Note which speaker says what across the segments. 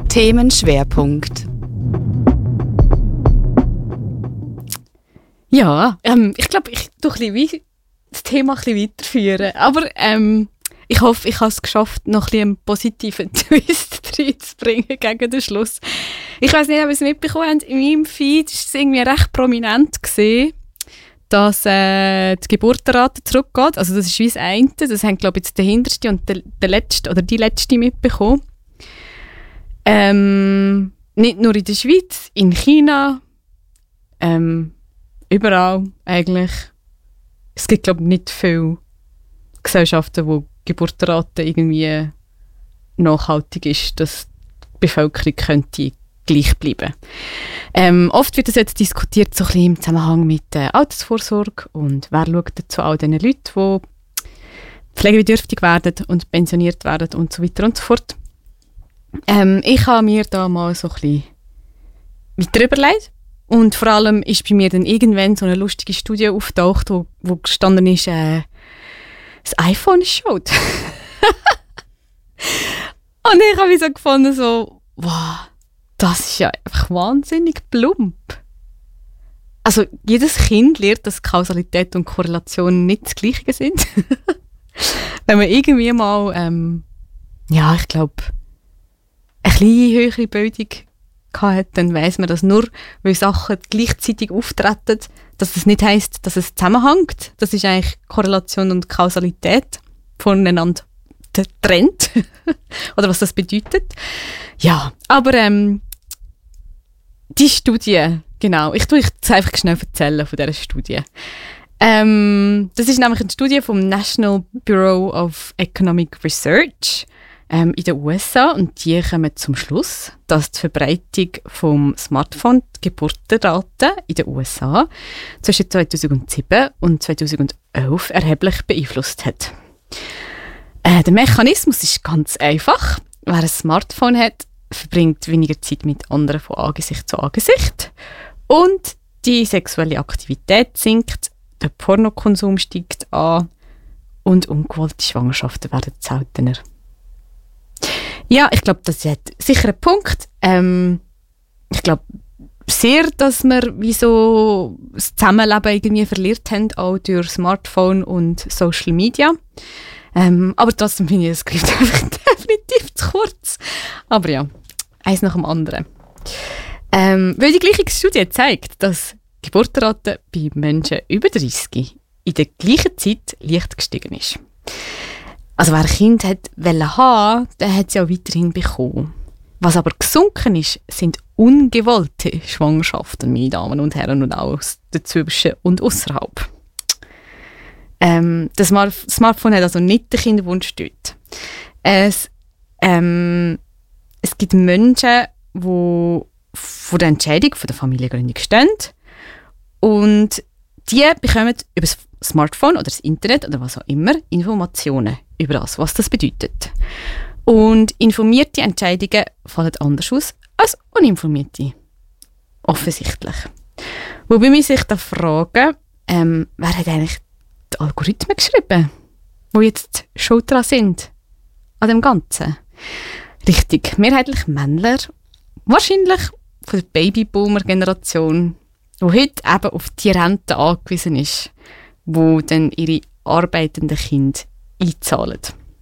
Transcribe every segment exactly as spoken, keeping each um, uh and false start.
Speaker 1: Themenschwerpunkt.
Speaker 2: Ja, ähm, ich glaube, ich tue ein bisschen das Thema ein bisschen weiterführen. Aber ähm, ich hoffe, ich habe es geschafft, noch ein bisschen einen positiven Twist reinzubringen gegen den Schluss. Ich weiss nicht, ob ihr es mitbekommen habt. In meinem Feed war es irgendwie recht prominent gewesen, dass äh, die Geburtenrate zurückgeht. Also das ist wie das eine. Das haben, glaube ich, jetzt der Hinterste und der, der Letzte oder die Letzte mitbekommen. Ähm, nicht nur in der Schweiz, in China, ähm, überall eigentlich. Es gibt, glaube ich, nicht viele Gesellschaften, wo die Geburtenrate irgendwie nachhaltig ist, dass die Bevölkerung könnte gleich bleiben. Ähm, oft wird das jetzt diskutiert so ein bisschen im Zusammenhang mit der Altersvorsorge und wer schaut zu all diesen Leuten, die pflegebedürftig werden und pensioniert werden und so weiter und so fort. Ähm, ich habe mir da mal so ein bisschen weiter überlegt und vor allem ist bei mir dann irgendwann so eine lustige Studie aufgetaucht, wo, wo gestanden ist, äh, das iPhone ist schuld. Und ich habe mich so gefunden, so, wow, das ist ja einfach wahnsinnig plump. Also jedes Kind lernt, dass Kausalität und Korrelation nicht das Gleiche sind. Wenn man irgendwie mal, ähm, ja, ich glaube, eine kleine höhere Bildung hatte, dann weiss man, dass nur, weil Sachen gleichzeitig auftreten, dass das nicht heisst, dass es zusammenhängt. Das ist eigentlich Korrelation und Kausalität voneinander trennt. Oder was das bedeutet. Ja, aber ähm, die Studie, genau, ich tue euch jetzt einfach schnell erzählen von dieser Studie. Ähm, das ist nämlich eine Studie vom National Bureau of Economic Research ähm, in den U S A und die kommen zum Schluss, dass die Verbreitung vom Smartphone die Geburtenrate in den U S A zwischen zweitausendsieben und zweitausendelf erheblich beeinflusst hat. Äh, der Mechanismus ist ganz einfach. Wer ein Smartphone hat, verbringt weniger Zeit mit anderen von Angesicht zu Angesicht und die sexuelle Aktivität sinkt, der Pornokonsum steigt an und ungewollte Schwangerschaften werden seltener. Ja, ich glaube, das ist sicher ein Punkt. Ähm, ich glaube sehr, dass wir wie so das Zusammenleben irgendwie verliert haben, auch durch Smartphone und Social Media. Ähm, aber trotzdem finde ich, es geht einfach definitiv zu kurz. Aber ja, eins nach dem anderen. Ähm, weil die gleiche Studie zeigt, dass die Geburtenrate bei Menschen über dreißig in der gleichen Zeit leicht gestiegen ist. Also wer ein Kind hat wollen haben, der hat es ja auch weiterhin bekommen. Was aber gesunken ist, sind ungewollte Schwangerschaften, meine Damen und Herren, und auch dazwischen und außerhalb. Ähm, das Smart- Smartphone hat also nicht den Kinderwunsch dort. Es, ähm, es gibt Menschen, die vor der Entscheidung von der Familiengründung stehen und die bekommen über das Smartphone oder das Internet oder was auch immer Informationen über das, was das bedeutet. Und informierte Entscheidungen fallen anders aus als uninformierte. Offensichtlich. Wobei man sich da fragen, ähm, wer hat eigentlich die Algorithmen geschrieben, die jetzt schuld dran sind an dem Ganzen? Richtig, mehrheitlich Männler, wahrscheinlich von der Babyboomer-Generation, die heute eben auf die Rente angewiesen ist, wo dann ihre arbeitenden Kinder einzahlen.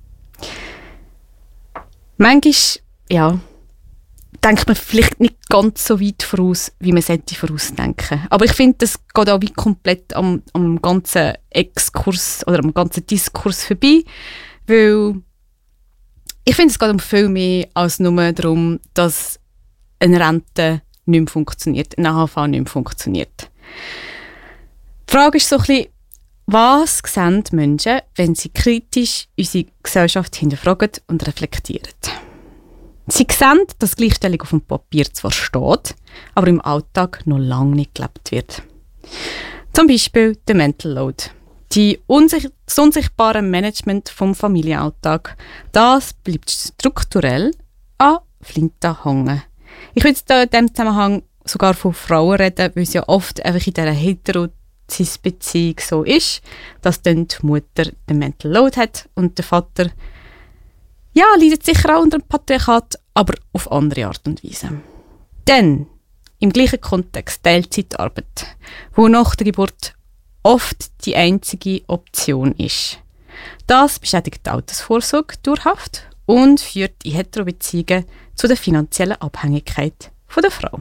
Speaker 2: Manchmal, ja, denkt man vielleicht nicht ganz so weit voraus, wie man sollte vorausdenken. Aber ich finde, das geht auch wie komplett am, am ganzen Exkurs oder am ganzen Diskurs vorbei, weil ich finde, es geht um viel mehr als nur darum, dass eine Rente nicht mehr funktioniert, eine A H V nicht mehr funktioniert. Die Frage ist so ein bisschen, was sehen die Menschen, wenn sie kritisch unsere Gesellschaft hinterfragen und reflektieren? Sie sehen, dass Gleichstellung auf dem Papier zwar steht, aber im Alltag noch lange nicht gelebt wird. Zum Beispiel der Mental Load. Die unsich- das unsichtbare Management vom Familienalltag, das bleibt strukturell an Flinten hängen. Ich würde da in diesem Zusammenhang sogar von Frauen reden, weil es ja oft einfach in dieser Hetero-Cis-Beziehung so ist, dass dann die Mutter den Mental Load hat und der Vater ja, leidet sicher auch unter dem Patriarchat, aber auf andere Art und Weise. Dann, im gleichen Kontext, Teilzeitarbeit, wo nach der Geburt oft die einzige Option ist. Das beschädigt die Altersvorsorge dauerhaft und führt in Heterobeziehungen zu der finanziellen Abhängigkeit von der Frau.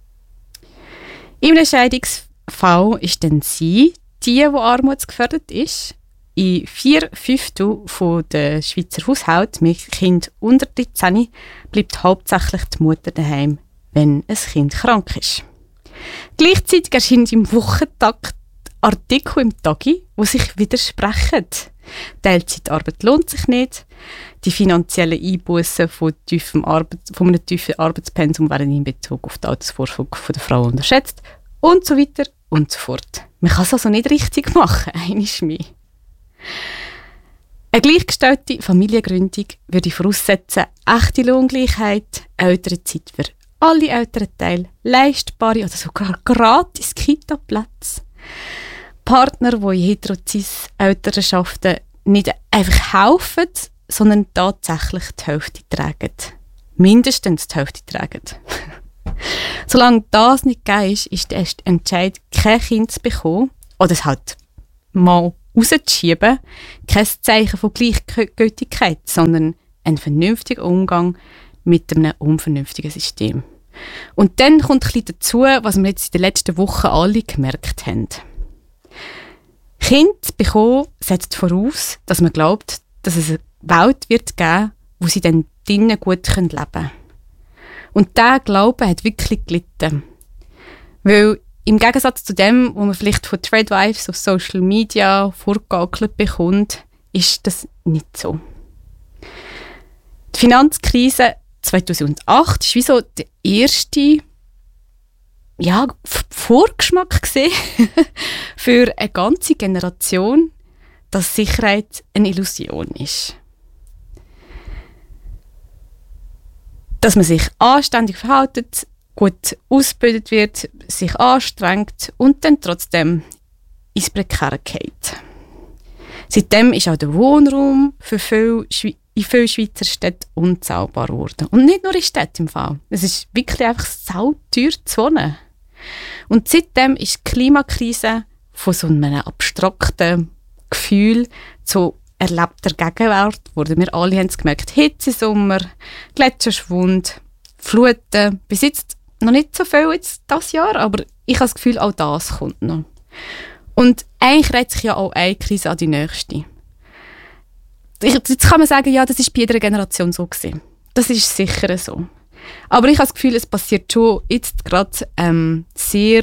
Speaker 2: Im Scheidungsfall ist dann sie die, die armutsgefährdet ist. In vier Fünftel der Schweizer Haushalte mit Kind unter dreizehn bleibt hauptsächlich die Mutter daheim, wenn ein Kind krank ist. Gleichzeitig erscheinen im Wochentakt Artikel im Tagi, die sich widersprechen. Teilzeitarbeit lohnt sich nicht, die finanziellen Einbußen von, Arbeit, von einem tiefen Arbeitspensum werden in Bezug auf die Altersvorsorge der Frau unterschätzt und so weiter und so fort. Man kann es also nicht richtig machen, einmal mehr. Eine gleichgestellte Familiengründung würde voraussetzen, echte Lohngleichheit, Elternzeit für alle Elternteile, leistbare oder sogar gratis Kita-Plätze, Partner, die in Hetero-Cis-Elternschaften nicht einfach helfen, sondern tatsächlich die Hälfte tragen. Mindestens die Hälfte tragen. Solange das nicht gegeben ist, ist der Entscheid, kein Kind zu bekommen oder es halt mal rauszuschieben, kein Zeichen von Gleichgültigkeit, sondern ein vernünftiger Umgang mit einem unvernünftigen System. Und dann kommt ein bisschen dazu, was wir jetzt in den letzten Wochen alle gemerkt haben. Kinder zu bekommen setzt voraus, dass man glaubt, dass es eine Welt wird geben, wo sie dann drinnen gut leben können. Und dieser Glaube hat wirklich gelitten. Weil im Gegensatz zu dem, was man vielleicht von Tradwives auf Social Media vorgegaukelt bekommt, ist das nicht so. Die Finanzkrise zweitausendacht war wie so der erste ja, Vorgeschmack für eine ganze Generation, dass Sicherheit eine Illusion ist. Dass man sich anständig verhält, gut ausgebildet wird, sich anstrengt und dann trotzdem ins Prekäre geht. Seitdem ist auch der Wohnraum für viele Schwe- in vielen Schweizer Städten unzahlbar geworden. Und nicht nur in Städten im Fall. Es ist wirklich einfach sauteuer zu wohnen. Und seitdem ist die Klimakrise von so einem abstrakten Gefühl zu erlebter Gegenwart geworden. Wir alle haben es gemerkt. Hitzesommer, Gletscherschwund, Fluten. Bis jetzt noch nicht so viel jetzt dieses Jahr, aber ich habe das Gefühl, auch das kommt noch. Und eigentlich reiht sich ja auch eine Krise an die nächste. Jetzt kann man sagen, ja, das ist bei jeder Generation so gewesen. Das ist sicher so. Aber ich habe das Gefühl, es passiert schon jetzt gerade ähm, sehr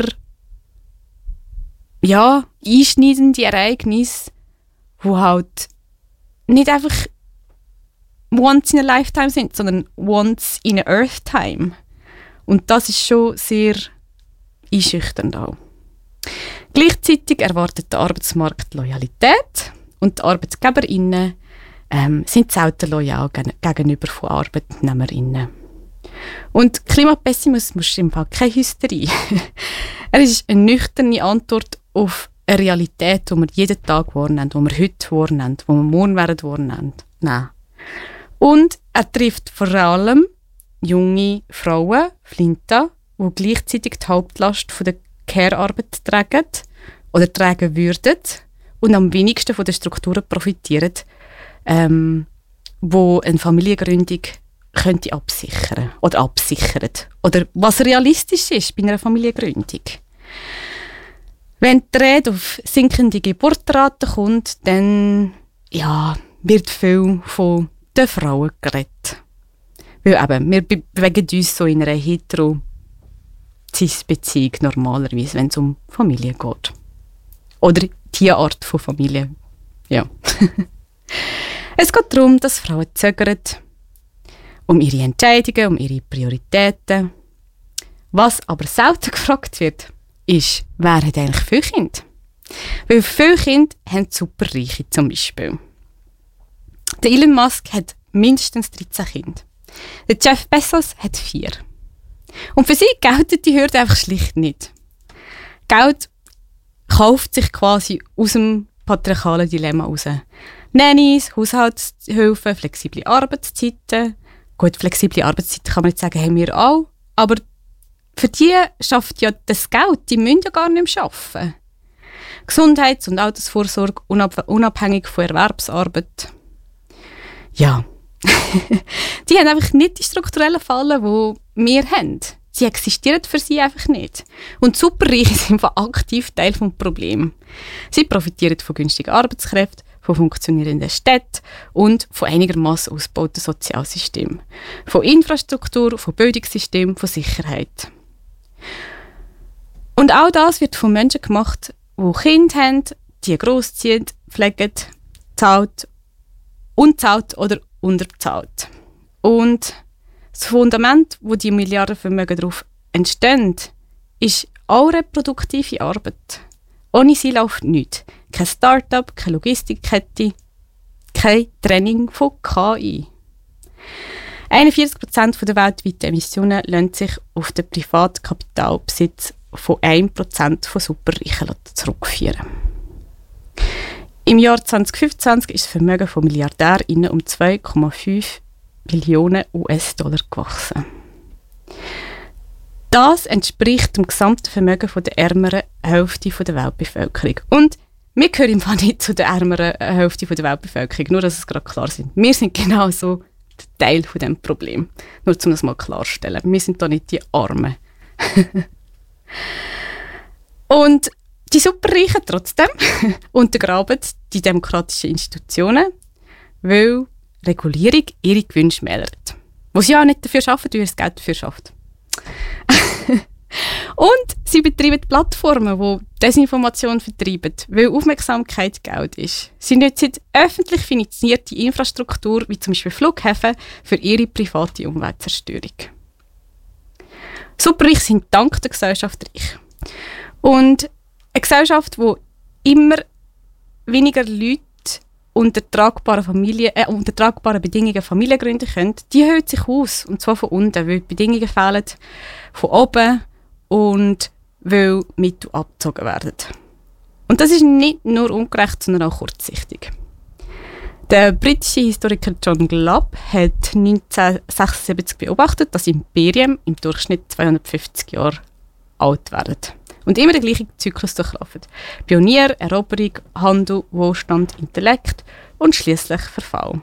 Speaker 2: ja, einschneidende Ereignisse, die halt nicht einfach once in a lifetime sind, sondern once in a earth time. Und das ist schon sehr einschüchternd auch. Gleichzeitig erwartet der Arbeitsmarkt Loyalität und die ArbeitgeberInnen ähm, sind selten loyal gen- gegenüber von ArbeitnehmerInnen. Und Klimapessimismus ist im Fall keine Hysterie. Er ist eine nüchterne Antwort auf eine Realität, die wir jeden Tag wahrnehmen, die wir heute wahrnehmen, die wir morgen werden wahrnehmen. Nein. Und er trifft vor allem junge Frauen, Flinta, die gleichzeitig die Hauptlast von der Care-Arbeit tragen oder tragen würden und am wenigsten von den Strukturen profitieren, ähm, wo eine Familiengründung könnte absichern oder absichert. Oder was realistisch ist bei einer Familiengründung. Wenn die Rede auf sinkende Geburtenraten kommt, dann ja, wird viel von den Frauen geredet. Weil eben, wir bewegen uns so in einer hetero-cis-Beziehung normalerweise, wenn es um Familie geht. Oder die Art von Familie. Ja. Es geht darum, dass Frauen zögern, um ihre Entscheidungen, um ihre Prioritäten. Was aber selten gefragt wird, ist, wer hat eigentlich viele Kinder? Weil viele Kinder haben Superreiche zum Beispiel. Der Elon Musk hat mindestens dreizehn Kinder. Der Jeff Bezos hat vier. Und für sie gelten die Hürden einfach schlicht nicht. Geld kauft sich quasi aus dem patriarchalen Dilemma raus. Nannies, Haushaltshilfen, flexible Arbeitszeiten, Gut, flexible Arbeitszeiten kann man nicht sagen, haben wir auch. Aber für die schafft ja das Geld, die müssen ja gar nicht mehr arbeiten. Gesundheits- und Altersvorsorge unab- unabhängig von Erwerbsarbeit. Ja. Die haben einfach nicht die strukturellen Fallen, die wir haben. Sie existieren für sie einfach nicht. Und die Superreichen sind aktiv Teil des Problems. Sie profitieren von günstigen Arbeitskräften, von funktionierenden Städten und von einigermaßen ausgebauten Sozialsystemen. Von Infrastruktur, von Bildungssystem, von Sicherheit. Und all das wird von Menschen gemacht, die Kinder haben, die grossziehen, pflegen, zahlt, unzahlt oder unterzahlt. Und das Fundament, wo die Milliardenvermögen darauf entstehen, ist auch reproduktive Arbeit. Ohne sie läuft nichts. Kein Start-up, keine Logistikkette, kein Training von K I. einundvierzig Prozent der weltweiten Emissionen lassen sich auf den privaten Kapitalbesitz von ein Prozent von Superreichen zurückführen. Im Jahr zwanzig fünfundzwanzig ist das Vermögen von MilliardärInnen um zwei Komma fünf Billionen U S-Dollar gewachsen. Das entspricht dem gesamten Vermögen von der ärmeren Hälfte der Weltbevölkerung. Und wir gehören im Fall nicht zu der ärmeren Hälfte der Weltbevölkerung, nur dass es gerade klar ist. Wir sind genauso Teil von diesem Problem. Nur um das mal klarzustellen. Wir sind da nicht die Armen. Und die Superreichen trotzdem untergraben die demokratischen Institutionen, weil Regulierung ihre Gewinne schmälert. Wo sie ja auch nicht dafür arbeiten, weil ihr das Geld dafür schafft. Und sie betreiben Plattformen, die Desinformation vertreiben, weil Aufmerksamkeit Geld ist. Sie nutzen öffentlich finanzierte Infrastruktur, wie zum Beispiel Flughäfen, für ihre private Umweltzerstörung. Superreich sind dank der Gesellschaft reich. Und eine Gesellschaft, wo immer weniger Leute unter tragbaren, Familien, äh, unter tragbaren Bedingungen Familien gründen können, die höht sich aus. Und zwar von unten, weil die Bedingungen fehlen von oben und weil Mittel abgezogen werden. Und das ist nicht nur ungerecht, sondern auch kurzsichtig. Der britische Historiker John Glubb hat neunzehnhundertsechsundsiebzig beobachtet, dass Imperien im Durchschnitt zweihundertfünfzig Jahre alt werden. Und immer den gleichen Zyklus durchlaufen. Pionier, Eroberung, Handel, Wohlstand, Intellekt und schließlich Verfall.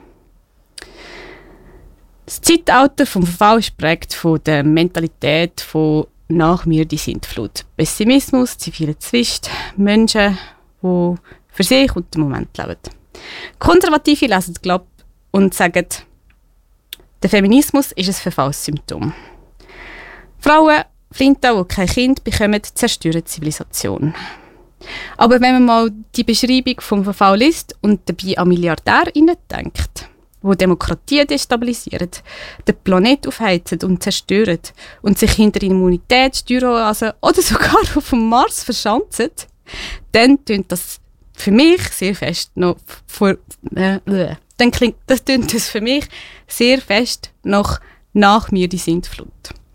Speaker 2: Das Zeitalter vom Verfall ist geprägt von der Mentalität von «Nach mir die Sintflut». Pessimismus, zivile Zwist, Menschen, die für sich und den Moment leben. Konservative lesen Glubb und sagen, der Feminismus ist ein Verfallssymptom. Frauen, Flinten, die kein Kind bekommen, zerstören die Zivilisation. Aber wenn man mal die Beschreibung vom Verfall liest und dabei an MilliardärInnen denkt, die Demokratie destabilisieren, den Planeten aufheizen und zerstören und sich hinter Immunität, Steueroasen oder sogar auf dem Mars verschanzen, dann tönt das für mich sehr fest noch vor, äh, äh, dann klingt das, tönt das für mich sehr fest noch «Nach mir die Sintflut».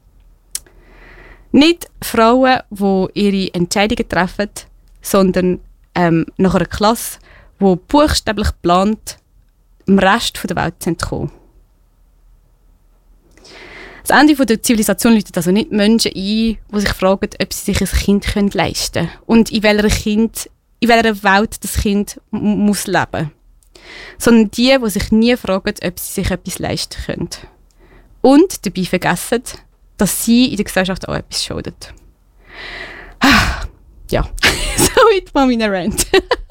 Speaker 2: Nicht Frauen, die ihre Entscheidungen treffen, sondern ähm, nach einer Klasse, die buchstäblich plant, dem Rest der Welt zu entkommen. Das Ende der Zivilisation läutet also nicht Menschen ein, die sich fragen, ob sie sich ein Kind leisten können und in welcher, kind, in welcher Welt das Kind m- muss leben muss. Sondern die, die sich nie fragen, ob sie sich etwas leisten können. Und dabei vergessen, dass sie in der Gesellschaft auch etwas schulden. Ja, so weit mal meine Rant.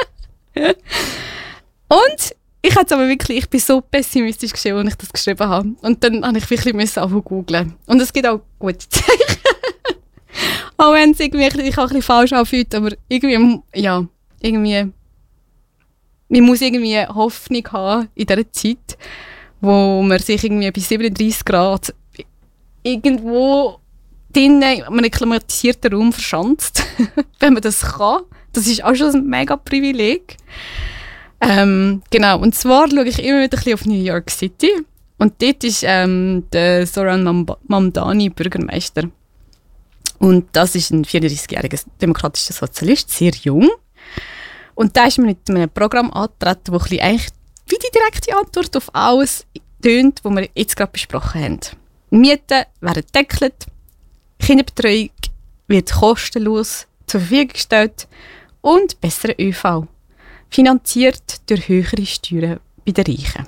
Speaker 2: Und ich hatte aber wirklich, ich bin so pessimistisch geschrieben, als ich das geschrieben habe. Und dann habe ich wirklich müssen anfangen zu googeln. Und es gibt auch gute Zeichen. Auch wenn es irgendwie ich auch ein bisschen falsch anfühlt, aber irgendwie, ja, irgendwie, man muss irgendwie Hoffnung haben in dieser Zeit, wo man sich irgendwie bei siebenunddreissig Grad irgendwo drinnen in einem klimatisierten Raum verschanzt, wenn man das kann. Das ist auch schon ein mega Privileg. Ähm, genau, und zwar schaue ich immer wieder ein bisschen auf New York City. Und dort ist ähm, der Zoran Mamdani Bürgermeister. Und das ist ein vierunddreißigjähriger demokratischer Sozialist, sehr jung. Und da ist man mit einem Programm angetreten, das eigentlich wie die direkte Antwort auf alles tönt, die wir jetzt gerade besprochen haben. Mieten werden gedeckelt, Kinderbetreuung wird kostenlos zur Verfügung gestellt und besserer ÖV, finanziert durch höhere Steuern bei den Reichen.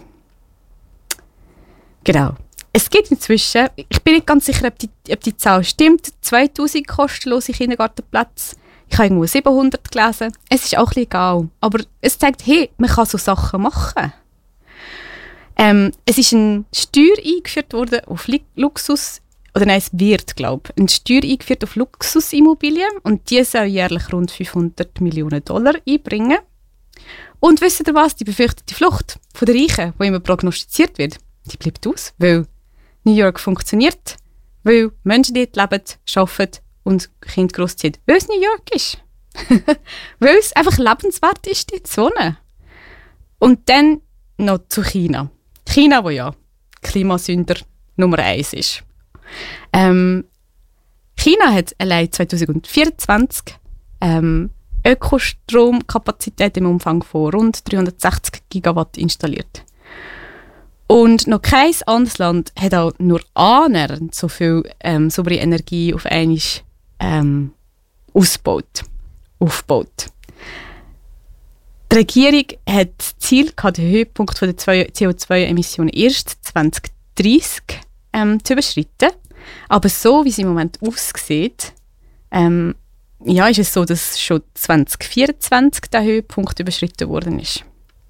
Speaker 2: Genau. Es gibt inzwischen, ich bin nicht ganz sicher, ob die, ob die Zahl stimmt, zweitausend kostenlose Kindergartenplätze. Ich habe irgendwo siebenhundert gelesen. Es ist auch legal. Aber es zeigt, hey, man kann so Sachen machen. Ähm, es ist eine Steuer eingeführt worden auf Luxus, oder nein, es wird, glaube ich, eine Steuer eingeführt auf Luxusimmobilien und die soll jährlich rund fünfhundert Millionen Dollar einbringen. Und wisst ihr was? Die befürchtete Flucht von den Reichen, die immer prognostiziert wird, die bleibt aus, weil New York funktioniert, weil Menschen dort leben, arbeiten und Kinder großziehen, weil es New York ist. Weil es einfach lebenswert ist, dort zu wohnen. Und dann noch zu China. China, wo ja Klimasünder Nummer eins ist. Ähm, China hat allein zwanzig vierundzwanzig ähm, Ökostromkapazität im Umfang von rund dreihundertsechzig Gigawatt installiert. Und noch kein anderes Land hat auch nur annähernd so viel ähm, saubere Energie auf einmal ähm, ausgebaut, aufgebaut. Die Regierung hat das Ziel gehabt, den Höhepunkt der C O zwei Emissionen erst zwanzig dreißig ähm, zu überschreiten. Aber so, wie es im Moment aussieht, ähm, ja, ist es so, dass schon zwanzig vierundzwanzig der Höhepunkt überschritten worden ist.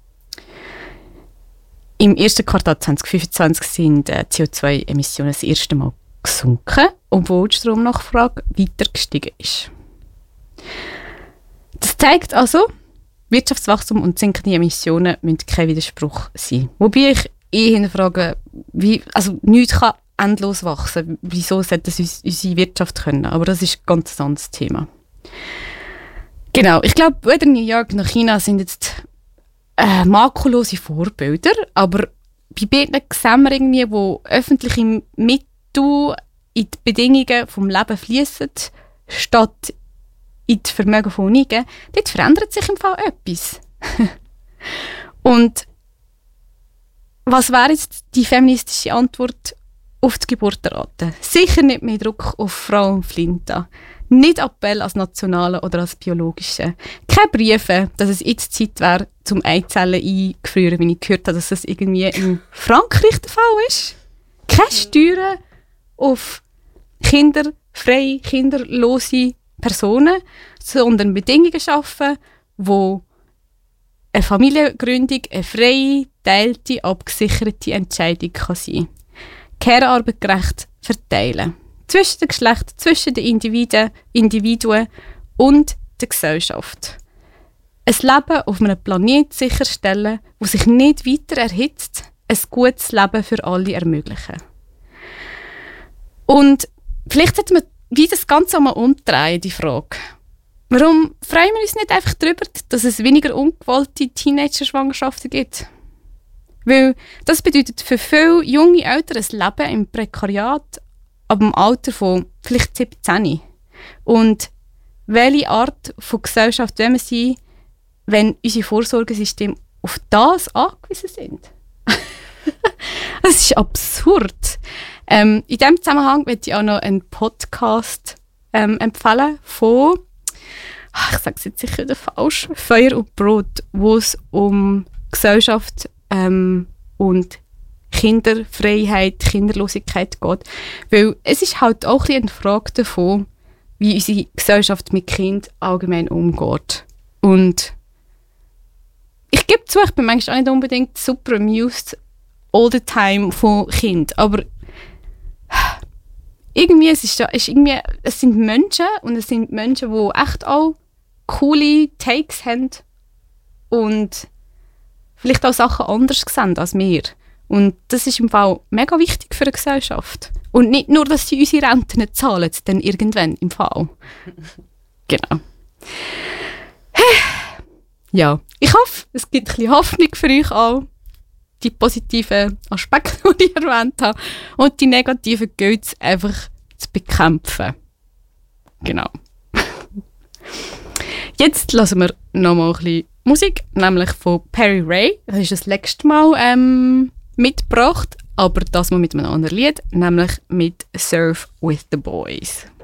Speaker 2: Im ersten Quartal zwanzig fünfundzwanzig sind äh, C O zwei Emissionen das erste Mal gesunken, obwohl die Stromnachfrage weiter gestiegen ist. Das zeigt also, Wirtschaftswachstum und sinkende Emissionen müssen kein Widerspruch sein. Wobei ich eh hinterfrage, wie, also nichts kann endlos wachsen. Wieso sollte das uns, unsere Wirtschaft können? Aber das ist ein ganz anderes Thema. Genau, ich glaube, weder New York noch China sind jetzt äh, makellose Vorbilder, aber bei beiden sehen wir irgendwie, wo öffentliche Mittel in die Bedingungen des Lebens fließen, statt in die Vermögen von Unigen, dort verändert sich im Fall etwas. Und was wäre jetzt die feministische Antwort auf die Geburtenrate? Sicher nicht mehr Druck auf Frauen und Flinta. Nicht Appell als nationale oder als biologische. Keine Briefe, dass es jetzt Zeit wäre, zum Eizellen einzufrieren, wie ich gehört habe, dass das irgendwie in Frankreich der Fall ist. Keine Steuern auf kinderfreie, kinderlose Personen, sondern Bedingungen schaffen, wo eine Familiengründung eine freie, teilte, abgesicherte Entscheidung kann sein. Care-Arbeit gerecht verteilen. Zwischen den Geschlechtern, zwischen den Individuen, Individuen und der Gesellschaft. Ein Leben auf einem Planeten sicherstellen, das sich nicht weiter erhitzt, ein gutes Leben für alle ermöglichen. Und vielleicht sollten wir wie das Ganze einmal umdrehen, die Frage. Warum freuen wir uns nicht einfach darüber, dass es weniger ungewollte Teenager-Schwangerschaften gibt? Weil das bedeutet für viele junge Eltern ein Leben im Prekariat ab dem Alter von vielleicht siebzehn. Und welche Art von Gesellschaft wollen wir sein, wenn unsere Vorsorgesysteme auf das angewiesen sind? Das ist absurd. Ähm, in diesem Zusammenhang möchte ich auch noch einen Podcast ähm, empfehlen von, ich sage es jetzt sicher wieder falsch, Feuer und Brot, wo es um Gesellschaft ähm, und Kinderfreiheit, Kinderlosigkeit geht. Weil es ist halt auch ein eine Frage davon, wie unsere Gesellschaft mit Kindern allgemein umgeht. Und ich gebe zu, ich bin manchmal auch nicht unbedingt super amused all the time von Kindern, aber irgendwie, es, ist, es, ist irgendwie, es sind Menschen und es sind Menschen, die echt auch coole Takes haben und vielleicht auch Sachen anders sehen als wir. Und das ist im Fall mega wichtig für eine Gesellschaft. Und nicht nur, dass sie unsere Renten zahlen, dann irgendwann im Fall. Genau. Ja, ich hoffe, es gibt ein bisschen Hoffnung für euch auch. Die positiven Aspekte, die ich erwähnt habe. Und die negativen gilt es einfach zu bekämpfen. Genau. Jetzt hören wir noch mal ein bisschen Musik, nämlich von Perry Ray. Das ist das letzte Mal ähm, mitgebracht, aber das mal mit einem anderen Lied, nämlich mit Surf with the Boys.